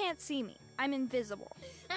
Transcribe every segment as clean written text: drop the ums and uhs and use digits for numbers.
can't see me. I'm invisible.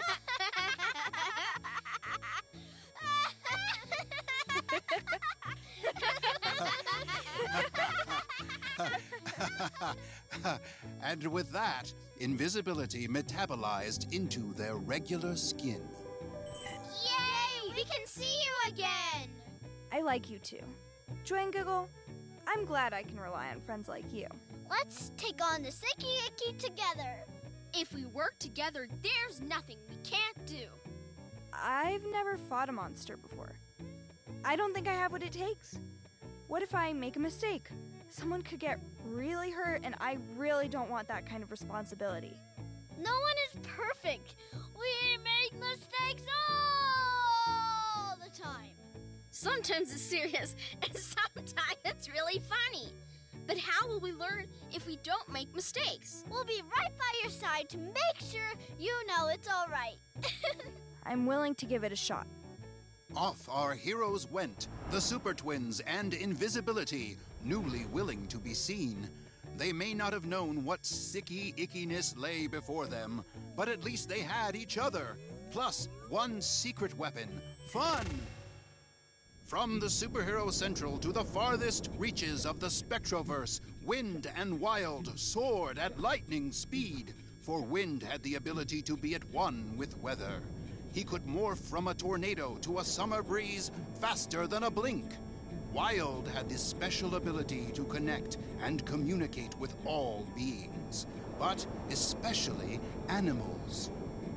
And with that, invisibility metabolized into their regular skin. Yay! We can see you again! I like you too. Joy and Giggle, I'm glad I can rely on friends like you. Let's take on the Sicky Icky together. If we work together, there's nothing we can't do. I've never fought a monster before. I don't think I have what it takes. What if I make a mistake? Someone could get really hurt, and I really don't want that kind of responsibility. No one is perfect. We make mistakes all the time. Sometimes it's serious, and sometimes it's really funny. But how will we learn if we don't make mistakes? We'll be right by your side to make sure you know it's all right. I'm willing to give it a shot. Off our heroes went, the Super Twins and Invisibility, newly willing to be seen. They may not have known what sicky ickiness lay before them, but at least they had each other, plus one secret weapon, fun! From the Superhero Central to the farthest reaches of the Spectroverse, Wind and Wild soared at lightning speed, for Wind had the ability to be at one with weather. He could morph from a tornado to a summer breeze faster than a blink. Wild had this special ability to connect and communicate with all beings, but especially animals.